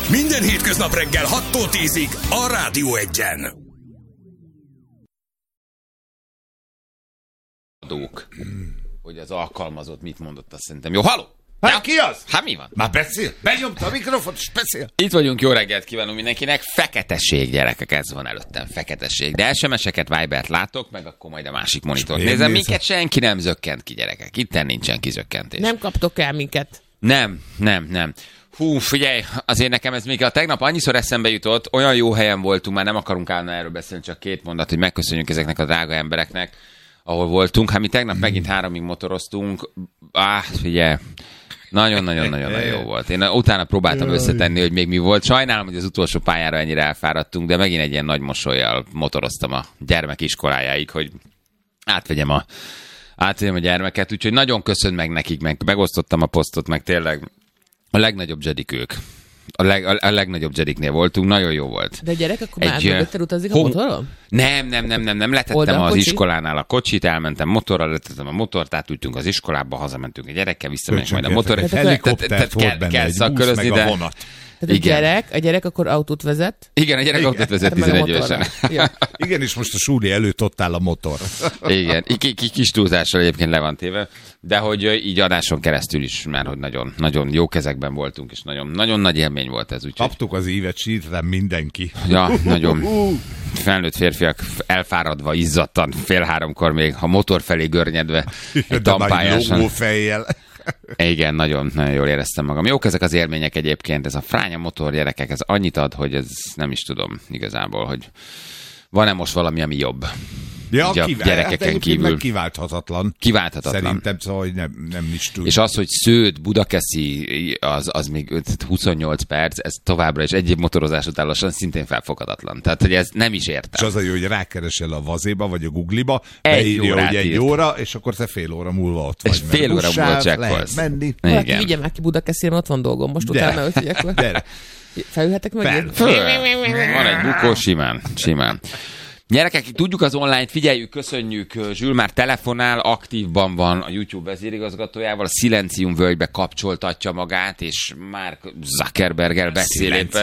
Minden hétköznap reggel 6-tól 10-ig a Rádió Egyen. Hogy az alkalmazott mit mondott, azt szerintem. Jó, halló! Hát ki az? Hát mi van? Már beszél? Benyomta a mikrofont, és beszél. Itt vagyunk, jó reggelt kívánunk mindenkinek. Feketesség, gyerekek, ez van előttem, feketesség. De SMS-eket, Vibert látok, meg akkor majd a másik monitort nézem. Minket senki nem zökkent ki, gyerekek. Itten nincsen kizökkentés. Nem kaptok el minket. Nem. Hú, figyelj, azért nekem ez még a tegnap annyiszor eszembe jutott, olyan jó helyen voltunk, már nem akarunk állna erről beszélni, csak két mondat, hogy megköszönjük ezeknek a drága embereknek, ahol voltunk. Hát mi tegnap megint 3-ig motoroztunk. Figyelj, nagyon-nagyon jó volt. Én utána próbáltam összetenni, hogy még mi volt. Sajnálom, hogy az utolsó pályára ennyire elfáradtunk, de megint egy ilyen nagy mosollyal motoroztam a gyermek iskolájáig, hogy átvegyem a gyermeket. Úgyhogy nagyon köszönöm meg nekik, megosztottam a posztot, meg tényleg a legnagyobb zsedik ők. A legnagyobb zsediknél voltunk, nagyon jó volt. De gyerek, akkor már mögötted utazik a motorról? Nem. Letettem az iskolánál a kocsit, elmentem motorral, letettem a motort, átültünk az iskolába, hazamentünk a gyerekkel, visszamegyünk majd a motorra. Helikoptert volt benne, egy busz meg a vonat. Tehát a gyerek akkor autót vezet? Igen, a gyerek autót vezet 11 évesen. Igen, és most a súli előtt ott áll a motor. Igen, kis túlzással egyébként le van téve, de hogy így adáson keresztül is már, hogy nagyon jó kezekben voltunk, és nagyon nagy élmény volt ez. Úgyhogy... Kaptuk az ívet, sírtam mindenki. Ja, nagyon felnőtt férfiak elfáradva, izzadtan, 2:30 még a motor felé görnyedve egy tampályáson. Fejjel. Igen, nagyon jól éreztem magam. Jók ezek az élmények egyébként, ez a fránya motor, gyerekek, ez annyit ad, hogy ez nem is tudom igazából, hogy van-e most valami, ami jobb. Ja, gyerekeken kívül. Kiválthatatlan. Szerintem, szóval, hogy nem is tud. És az, hogy Sződ, Budakeszi, az még 28 perc, ez továbbra is egy év motorozás után lassan szintén felfoghatatlan. Tehát, hogy ez nem is értem. És az a jó, hogy rákeresel a Vazéba, vagy a Google-ba, beírja, hogy 1 óra, és akkor te fél óra múlva ott vagy. És fél óra múlva csekkolsz. Menni. Valaki vigye már ki Budakeszire, ott van dolgom. Most utána ötjek. Felülhetek meg? Van egy bukó, simán. Gyerekek, tudjuk az online-t, figyeljük, köszönjük. Zsül már telefonál, aktívban van a YouTube vezérigazgatójával, a Szilencium völgybe kapcsoltatja magát, és Mark Zuckerberggel beszél éppen.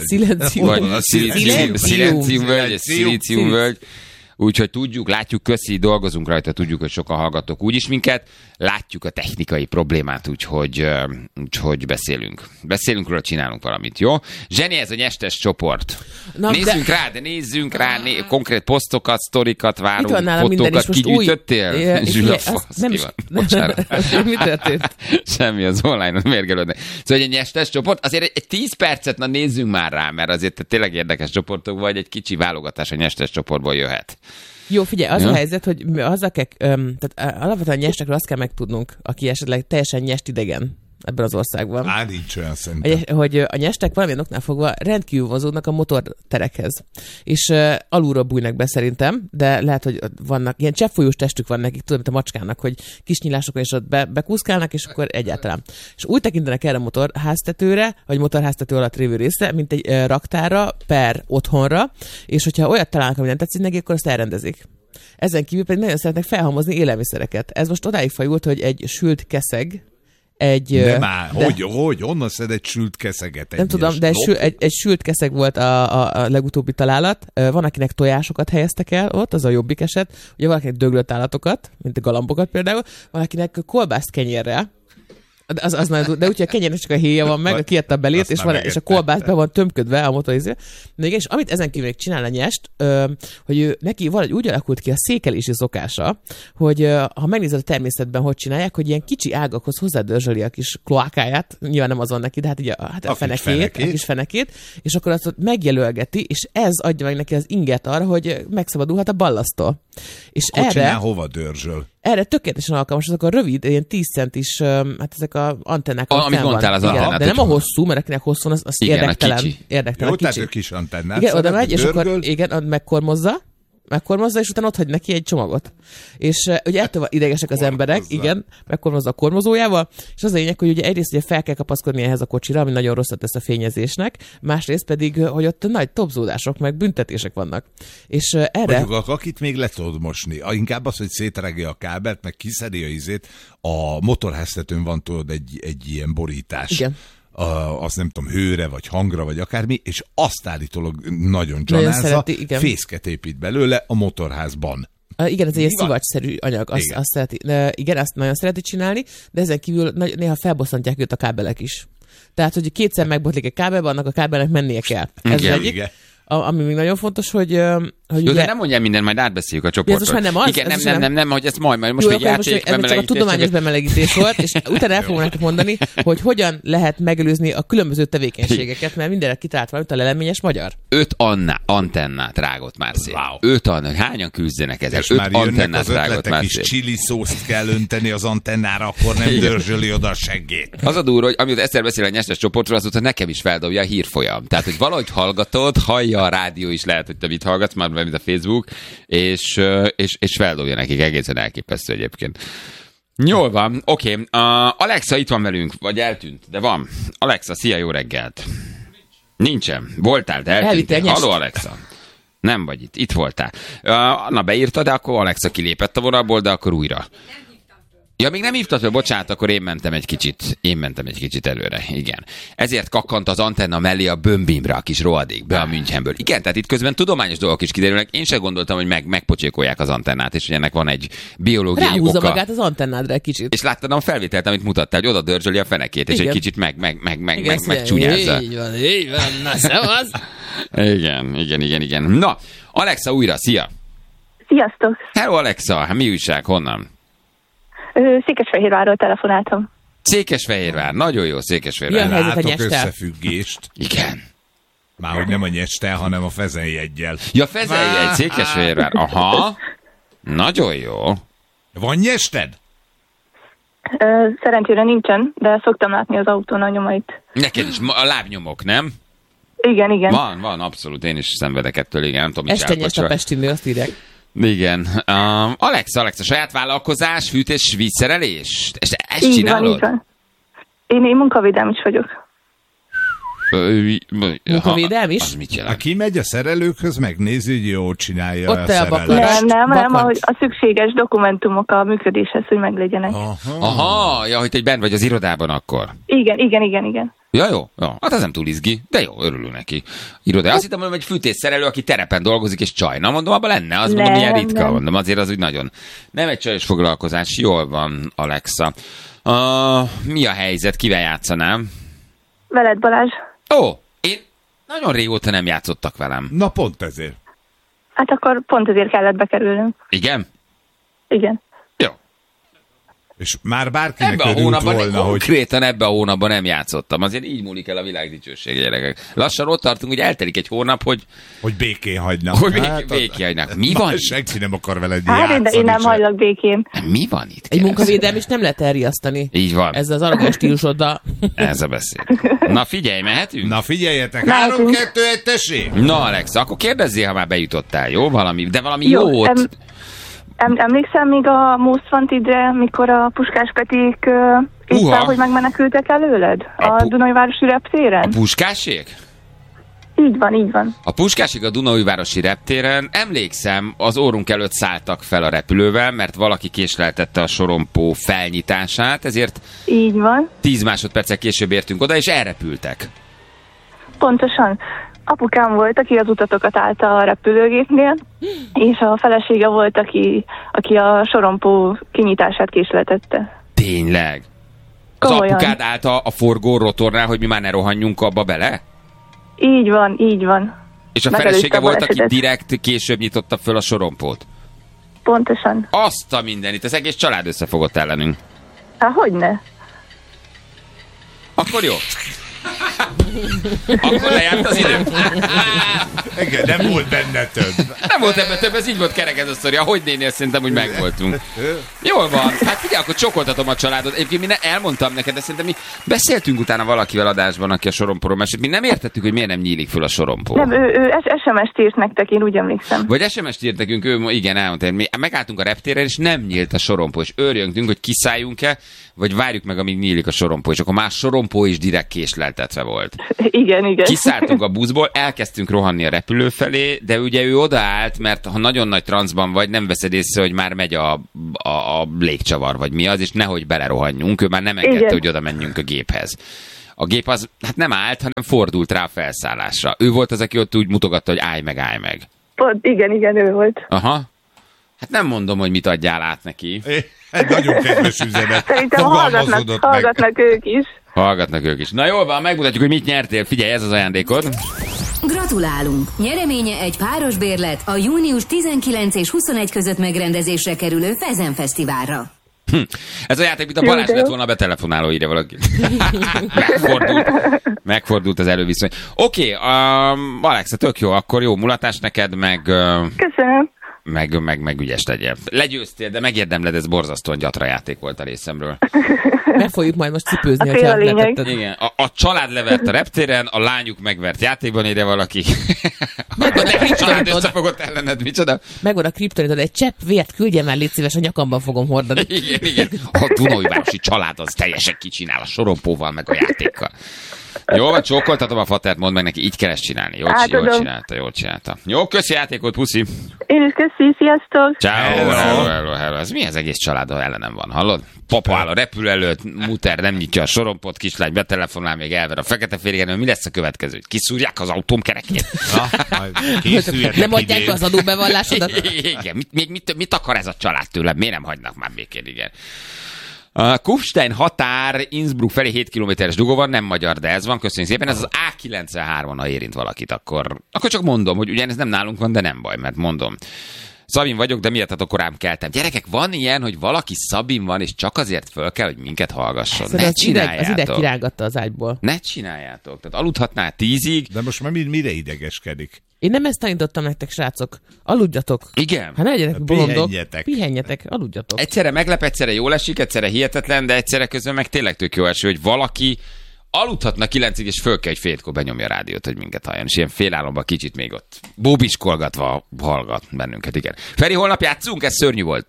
Szilencium völgy. Úgyhogy tudjuk, látjuk, köszi, dolgozunk rajta, tudjuk, hogy sokan hallgatok úgyis minket, látjuk a technikai problémát, úgyhogy beszélünk. Beszélünk róla, csinálunk valamit, jó? Zseni, ez a nyestes csoport. Nézzünk rá, konkrét posztokat, sztorikat várunk, fotókat kigyűjtöttél? Zsül, Mi történt? Semmi, az online-on mérgelődnek. Szóval egy nyestes csoport, azért egy 10 percet nézzünk már rá, mert azért tényleg érdekes csoportok vagy, egy kicsi válogatás a nyestes csoportból jöhet. Jó, figyelj, az a helyzet, hogy tehát alapvetően a nyestekről azt kell megtudnunk, aki esetleg teljesen nyest idegen ebben az országban. Nincs olyan szerintem. Hogy a nyestek valamilyen oknál fogva rendkívül vonzódnak a motorterekhez. És alulról bújnak be szerintem, de lehet, hogy vannak, ilyen cseppfolyós testük van nekik, tudom, mint a macskának, hogy kis nyilásokon és ott bekúszkálnak, és akkor egyáltalán. És úgy tekintenek erre a motorháztetőre, vagy motorháztető alatt lévő részre, mint egy raktárra per otthonra, és hogyha olyat találnak, ami nem tetszik neki, akkor azt elrendezik. Ezen kívül pedig nagyon szeretnek felhalmozni élelmiszereket. Ez most odáig fajult, hogy egy sült keszeg, hogy onnan szed egy sült keszeget? Nem tudom, de egy sült keszeg volt a legutóbbi találat. Van, akinek tojásokat helyeztek el ott, az a jobbik eset. Ugye valakinek döglött állatokat, mint a galambokat például. Valakinek kolbászt kenyérrel. Az nagyon, de úgyhogy a kenyérnek csak a héja van meg, kiadta a belét, és a kolbász be van tömködve a motorizé. De igen, és amit ezen kívül csinál a nyest, hogy neki valahogy úgy alakult ki a székelési szokása, hogy ha megnézed a természetben, hogy csinálják, hogy ilyen kicsi ágakhoz hozzádörzsöli a kis kloákáját, nyilván nem az van neki, de hát ugye a kis fenekét, és akkor azt megjelölgeti, és ez adja meg neki az inget arra, hogy megszabadulhat a ballasztól. És erre hova dörzsöl? Erre tökéletesen alkalmas, azok a rövid, ilyen 10 centis, hát ezek a antennák. Amit mondtál, az antennát. De nem a hosszú, mert akinek hosszú, az érdektelen. Jó, tehát ő kis antennát. Igen, oda megy, és akkor megkormozza, és utána ott hagy neki egy csomagot. És ugye ettől idegesek az emberek, igen, megkormozza a kormozójával, és az a lényeg, hogy ugye egyrészt ugye fel kell kapaszkodni ehhez a kocsira, ami nagyon rosszat tesz a fényezésnek, másrészt pedig, hogy ott nagy topzódások, meg büntetések vannak. És erre... Mondjuk, akit még le tudod mosni, inkább az, hogy szétregje a kábelt, meg kiszedi a izét, a motorháztetőn van tudod egy ilyen borítás. Igen. azt nem tudom, hőre, vagy hangra, vagy akármi, és azt állítólag nagyon gyanázza, fészket épít belőle a motorházban. Igen, ez egy szivacsszerű anyag, azt szereti, igen, azt nagyon szereti csinálni, de ezen kívül néha felbosszantják őt a kábelek is. Tehát, hogy kétszer megbotlik egy kábelbe, annak a kábelnek mennie kell. Ez igen, egyik. Igen. Ami még nagyon fontos, hogy jó, ugye... de nem mondjál mindent, majd átbeszéljük a csoportot. Ez most már nem az? Igen, nem, hogy ez majd most egy játék ez csak a tudományos bemelegítés volt, és utána el fogom nektek mondani, hogy hogyan lehet megelőzni a különböző tevékenységeket, mert mindenre kitalált valamit a leleményes magyar. 5 antennát rágott már szét. Wow. 5 annát, hányan küzdenek ezzel? 5 antennát rágott már szét. És chili szószt kell önteni az antennára, akkor nem dörzsöli oda a seggét. Az a durva, hogy amióta Eszter beszél a nyestes csoportról, azóta nekem is feldobja a hírfolyam. Tehát, hogy valahogy hallgatod, hallja a rádió is, lehet, hogy te mit hallgatsz, már mint a Facebook, és feldobja nekik, egészen elképesztő egyébként. Jól van, oké. Alexa itt van velünk, vagy eltűnt, de van. Alexa, szia, jó reggelt. Nincsen. Voltál, de eltűnt. Halló, Alexa. Nem vagy itt. Itt voltál. Anna beírta, de akkor Alexa kilépett a vonalból, de akkor újra. Ja, még nem hívtad fel, bocsánat, akkor én mentem egy kicsit előre, igen. Ezért kakkant az antenna mellé a Bömbimre, a kis rohadék, be a Münchenből. Igen, tehát itt közben tudományos dolgok is kiderülnek. Én sem gondoltam, hogy megpocsékolják az antennát, és hogy ennek van egy biológiai oka. Ráhúzza magát az antennádra egy kicsit. És láttad a felvételt, amit mutattál, hogy oda dörzsöli a fenekét, és egy kicsit megcsúnyázza. Így van, na szevasz. Igen. Na, Alexa újra, szia! Sziasztok! Hello, Alexa, hát mi újság, honnan? Székesfehérvárról telefonáltam. Székesfehérvár, nagyon jó, Székesfehérvár. Látok összefüggést. Igen. Már hogy nem a nyestel, hanem a fezenjeggyel. Ja, fezenjegy, Székesfehérvár. Aha. Nagyon jó. Van nyested? Szerencsére nincsen, de szoktam látni az autón a nyomait. Neked is, a lábnyomok, nem? Igen. Van, abszolút, én is szenvedek ettől, igen, nem tudom, mit este nyest a Pestinnél, azt írják. Igen. Alexa, saját vállalkozás, fűtés, vízszerelés? Ezt csinálod? Így van. Én munkavédelm is vagyok. Munkavédelm is? Az mit jelent? Aki megy a szerelőkhöz, megnézi, hogy jól csinálja ott a szerelést. Nem, ahogy a szükséges dokumentumok a működéshez, hogy meglegyenek. Aha, ja, hogy te benn vagy az irodában akkor. Igen. Ja, jó. Hát ez nem túl izgi, de jó, örülünk neki. Irodai. Azt hittem, hogy egy fűtésszerelő, aki terepen dolgozik és csaj. Na, mondom, abban lenne, az mondom, ilyen ritka. Nem. Mondom, azért az úgy nagyon. Nem egy csajos foglalkozás. Jól van, Alexa. Mi a helyzet? Kivel játszanám? Veled, Balázs. Én nagyon régóta nem játszottak velem. Na, pont ezért. Hát akkor pont ezért kellett bekerülnünk. Igen? Igen. Jó. És már bárkinek ebben a örült hónapban, volna, konkrétan ebben a hónapban nem játszottam. Azért így múlik el a világ dicsőség, gyerekek. Lassan ott tartunk, hogy eltelik egy hónap, hogy békén hagynak. Békén hagynak. Mi van? Senki nem akar veled játszani. Hát én nem hagylak békén. Mi van itt? Egy munkavédelm is nem lehet elriasztani. Így van. Ez az aranyos stílusoddal. Ez a beszéd. Na figyelj, mehetünk? Na figyeljetek, 3-2-1, tessék! Na Alexa, akkor kérdezzél, ha már bejutottál, jó? Valami jót. Emlékszem még a Most Wanted-re, mikor a Puskás Peték írták, hogy megmenekültek előled? A Dunaújvárosi reptéren? A Puskásék? Így van. A Puskásék a Dunaújvárosi reptéren, emlékszem, az órunk előtt szálltak fel a repülővel, mert valaki késleltette a sorompó felnyitását, ezért így van. 10 másodperccel később értünk oda, és elrepültek. Pontosan. Apukám volt, aki az utatokat állta a repülőgépnél, és a felesége volt, aki a sorompó kinyitását késleltette. Tényleg? Az apukád állt a forgó rotornál, hogy mi már ne rohanjunk abba bele? Így van. És a felesége volt, aki direkt később nyitotta föl a sorompót? Pontosan. Azt a mindenit, az egész család összefogott ellenünk. Hát hogyne? Akkor jó. Akkor lejárt az idő. Igen, nem volt benne több. Nem volt ebben több, ez így volt kerek ez a sztori. Ahogy nénél, szerintem úgy megvoltunk. Jól van. Hát figyelj, akkor csokoltatom a családot. Egyébként mi elmondtam neked, de szerintem mi beszéltünk utána valakivel adásban, aki a sorompóról mesélt. Mi nem értettük, hogy miért nem nyílik föl a sorompó. Nem, ő SMS-t írt nektek, én úgy emlékszem. Vagy SMS-t írt nekünk, igen, elmondta. Mi megálltunk a reptéren, és nem nyílt a sorompó, és őrjöntünk, hogy kiszálljunk-e, vagy várjuk meg, amíg nyílik a sorompó, és akkor más sorompó is direkt késleltetve volt. Igen. Kiszálltunk a buszból, elkezdtünk rohanni a repülő felé, de ugye ő odaállt, mert ha nagyon nagy transzban vagy, nem veszed észre, hogy már megy a légcsavar, vagy mi az, és nehogy belerohanjunk, ő már nem engedte, hogy oda menjünk a géphez. a gép az hát nem állt, hanem fordult rá a felszállásra. Ő volt az, aki ott úgy mutogatta, hogy állj meg. Pont, igen, ő volt. Aha. Hát nem mondom, hogy mit adjál át neki. Egy nagyon kedves üzenet. Szerintem hallgatnak ők is. Hallgatnak ők is. Na jól van, megmutatjuk, hogy mit nyertél. Figyelj, ez az ajándékod. Gratulálunk! Nyereménye egy páros bérlet a június 19 és 21 között megrendezésre kerülő Fezen Fesztiválra. Ez a játék, mint a Balázs lett volna a betelefonáló, írja valaki. Megfordult az előviszony. Oké, Alexa, tök jó, akkor jó mulatás neked, meg... Köszönöm. Meg ügyes legyél. Legyőztél, de megérdemled, ez borzasztóan gyatra játék volt a részemről. Meg fogjuk majd most cipőzni, hogyha letetted. Igen, a család levert a reptéren, a lányuk megvert játékban, írja valaki. Megvan a család összefogott ellened, micsoda? Megvan a kriptonitod, egy csepp vért küldjem el, légy szíves, a nyakamban fogom hordani. Igen. A Dunói-városi család az teljesen kicsinál a sorompóval, meg a játékkal. Jó, vagy csókoltatom a fatert, mondd meg neki, így kell ezt csinálni. Jól csinálta. Jó, köszi játékot, puszi. Én is köszi, sziasztok. Ciao. Hello. Ez mi az egész család, ellenem van, hallod? Papa áll a repülő előtt, muter nem nyitja a sorompot, kislány betelefonál, még elver a fekete férjégen, mi lesz a következő? Kiszúrják az autóm kerekét? Nem adják az adóbevallásodat? Igen, mit akar ez a család tőlem? Miért nem hagynak már békén, igen. A Kufstein határ Innsbruck felé 7 kilométeres dugó van, nem magyar, de ez van, köszönjük szépen. Ez az A93-on, ha érint valakit, akkor csak mondom, hogy ugyan ez nem nálunk van, de nem baj, mert mondom. Szabin vagyok, de miért korán keltem? Gyerekek, van ilyen, hogy valaki Szabin van, és csak azért föl kell, hogy minket hallgasson. Ne csináljátok. Az ideg kirángatta az ágyból. Ne csináljátok. Tehát aludhatnál 10-ig. De most már mire idegeskedik? Én nem ezt tanítottam nektek, srácok. Aludjatok. Igen. Hát ne legyenek bolondok. Pihenjetek, aludjatok. Egyszerre meglep, egyszerre jól esik, egyszerre hihetetlen, de egyszerre közben meg tényleg tök jó eső, hogy valaki aludhatna 9-ig, és föl kell, hogy fétkor benyomja a rádiót, hogy minket halljon. És ilyen félálomban kicsit még ott bóbiskolgatva hallgat bennünket, igen. Feri, holnap játszunk? Ez szörnyű volt.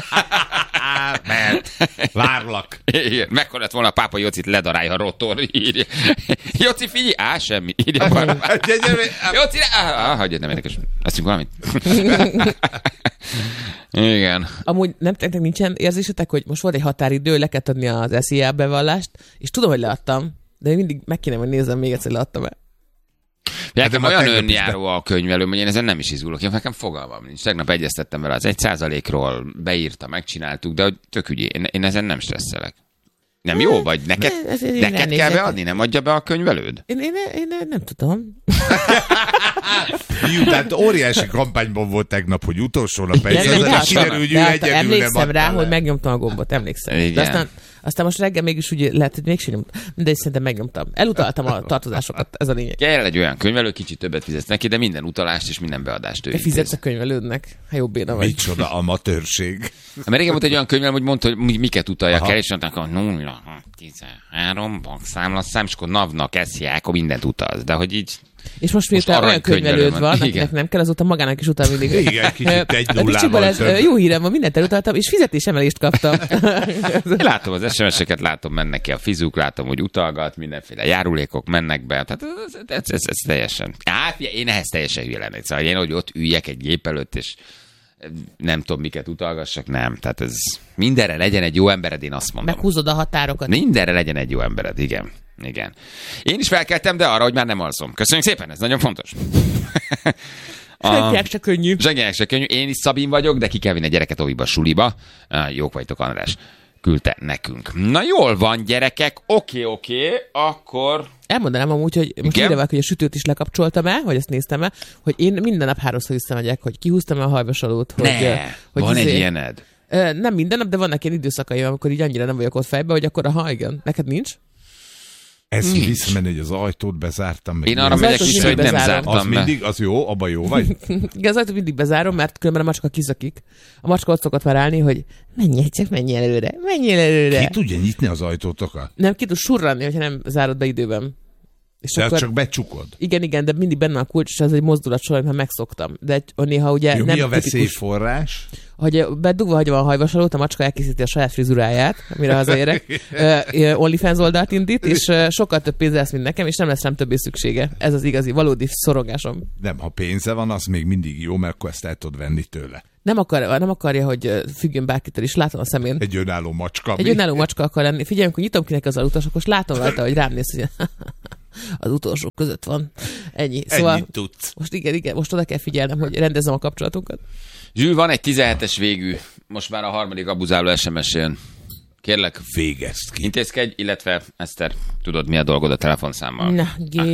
Mert várlak. Igen. Mekkora lett volna a pápa Jocit ledarálja a rotor, írja. Joci, figyelj! Semmi. Írja. Joci, hagyjad, nem érdekes. Eszünk valamit? Igen. Amúgy nektek nincsen érzésetek, hogy most volt egy határidő, le kellett adni az SZIA bevallást, és tudom, hogy leadtam, de én mindig meg kéne, hogy nézzem még egyszer, hogy leadtam-e. Nekem olyan önjáró a könyvelőm, hogy én ezen nem is izgulok. Én nekem fogalmam nincs. Tegnap egyeztettem vele az 1%-ról, beírta, megcsináltuk, de hogy tök ügyé. Én ezen nem stresszelek. Nem jó vagy? Neked kell beadni? Nem adja be a könyvelőd? Én nem tudom. Tehát óriási kampányban volt tegnap, hogy utolsó nap egy kiderül, hogy ő egyedül nem emlékszem rá, hogy megnyomtam a gombot, emlékszem. De aztán most reggel mégis úgy lehet, hogy mégsem nyomtam. De szerintem megnyomtam. Elutaltam a tartozásokat, ez a lényeg. Kell egy olyan könyvelő, kicsit többet fizetsz neki, de minden utalást és minden beadást ő intéz. Fizetsz a könyvelődnek? Hát jobb béna vagy. Micsoda amatőrség. Mert régen volt egy olyan könyvelő, hogy mondta, hogy miket utaljak el, és mondták, hogy 0, 13, bankszámlaszám, és akkor NAV-nak SZIA, akkor mindent utaz. De hogy így... És most miután olyan könyvelőd van, akinek nem kell, azóta magának is utal mindig. Igen, kicsit egy nullával több. Jó hírem van, mindent elutaltam, és fizetésemelést kaptam. Látom az SMS-eket, látom, mennek ki a fizuk, látom, hogy utalgat, mindenféle járulékok mennek be. Tehát ez teljesen... Én ehhez teljesen hülye lennék. Szóval én, hogy ott üljek egy gép előtt, és nem tudom, miket utalgassak, nem. Tehát ez mindenre legyen egy jó embered, én azt mondom. Meghúzod a határokat. Mindenre legyen egy jó embered, igen. Én is felkeltem, de arra, hogy már nem alszom. Köszönjük szépen, ez nagyon fontos. Senkinek se könnyű. Senkinek se könnyű. Én is Szabin vagyok, de ki kell vinni a gyereket óviba, suliba. Jók vagytok, András. Küldte nekünk. Na jól van, gyerekek. Oké, akkor... Elmondanám amúgy, hogy most ide hogy a sütőt is lekapcsoltam el, hogy ezt néztem el, hogy én minden nap 3-szor visszamegyek, hogy kihúztam el a hajvasalót. Hogy van egy ilyened? Nem minden nap, de vannak ilyen időszakai, amikor így annyira nem vagyok ott fejbe, hogy akkor igen. Neked nincs? Ez visszamenni, hogy az ajtót bezártam. Én arra megyek vissza, hogy nem zártam az be. Mindig, az jó, abban jó vagy? Igen, az ajtót mindig bezárom, mert különben a macska kiszakik. A macska ott szokott már állni, hogy menjél előre. Ki tudja nyitni az ajtótokat? Nem, ki tud surranni, hogyha nem zárod be időben. És de akkor... csak becsukod. Igen, de mindig benne a kulcs, és ez egy mozdulat során, mert megszoktam. De néha ugye jó, nem mi a veszélyforrás? Hogy bedugva hagyom a hajvasalót, a macska elkészíti a saját frizuráját, amire hazaérek. OnlyFans oldalt indít, és sokkal több pénze lesz, mint nekem, és nem lesz rám többé szüksége. Ez az igazi, valódi szorongásom. Nem, ha pénze van, az még mindig jó, mert akkor ezt el tudod venni tőle. nem akarja, hogy függjön bárkitől is. Látom a szemén. Egy önálló macska. Egy önálló macska akar lenni. Figyelj, amikor nyitom ki neki az alutasok, most látom rajta, hogy rám néz, hogy az utolsók között van. Ennyi. Szóval ennyit tudsz. Most igen, most oda kell figyelnem, hogy rendezzem a kapcsolatunkat. Zsül, van egy 17-es végű, most már a harmadik abuzáló SMS jön. Kérlek, végezd ki. Intézkedj, illetve Eszter, tudod, mi a dolgod a telefonszámmal? Na,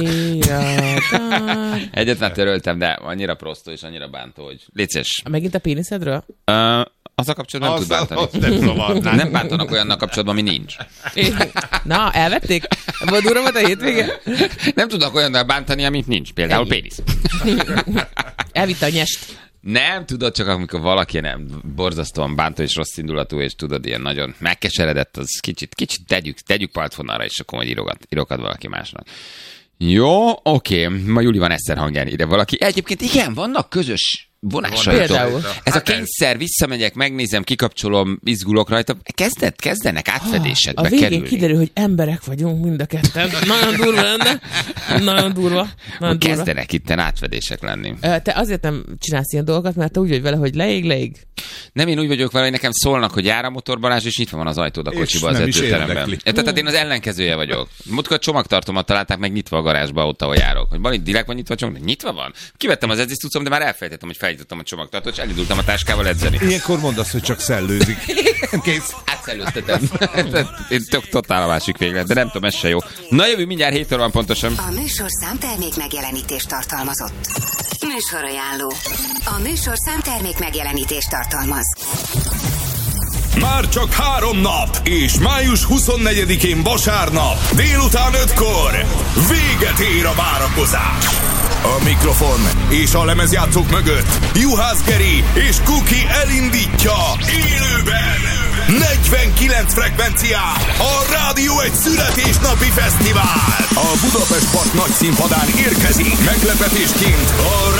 Egyet már töröltem, de annyira prostó és annyira bántó, hogy létszés. Megint a péniszedről? Azzal kapcsolatban nem tud bántani. Nem bántanak olyannak kapcsolatban, ami nincs. Na, elvették? Volt durva volt a hétvége? Nem tudnak olyannal bántani, amit nincs. Például pénisz. Elvitte a nyest. Nem tudod, csak amikor valaki nem borzasztóan bántó és rossz indulatú, és tudod, ilyen nagyon megkeseredett, az kicsit tegyük partfonalra, és akkor majd írogat valaki másnak. Jó, oké. Ma Juli van Eszter hangján ide valaki. Egyébként igen, vannak közös vonásaitok. Ez a kényszer, visszamegyek, megnézem, kikapcsolom, izgulok rajta. Kezdenek átfedésekbe kerülni. A végén kiderül, hogy emberek vagyunk mind a ketten. Nagyon durva lenne. Nagyon durva. Kezdenek itten átfedések lenni. Te azért nem csinálsz ilyen dolgokat, mert te úgy vagy vele, hogy leég. Nem, én úgy vagyok vele, hogy nekem szólnak, hogy jár a motor, Balázs, és nyitva van az ajtód a kocsiba az edzőteremben. Tehát én az ellenkezője vagyok. Múltkor csomagtartómat találták meg nyitva a garázsba, ott, ahol járok. Hogy Bali, direkt van nyitva a csomag? Nyitva van? Kivettem az edzéscuccom, de már elfelejtettem, hogy felnyitottam a csomagtartót, és elindultam a táskával edzeni. Ilyenkor mondd azt, hogy csak szellőzik. Kész. Átszellőztetem. Én totál a másik véglet, de nem tudom, ez se jó. Na jövő mindjárt 7-től van pontosan. A műsorszám termék megjelenítést tartalmazott. Műsorajánló. A műsorszám termék megjelenítést tartalmaz. Már csak 3 nap, és május 24-én vasárnap, délután 5-kor véget ér a várakozás. A mikrofon és a lemezjátszók mögött Juhász Geri és Kuki elindítja élőben 49 frekvencián a Rádió egy születésnapi fesztivál. A Budapest Park nagy színpadán érkezik meglepetésként a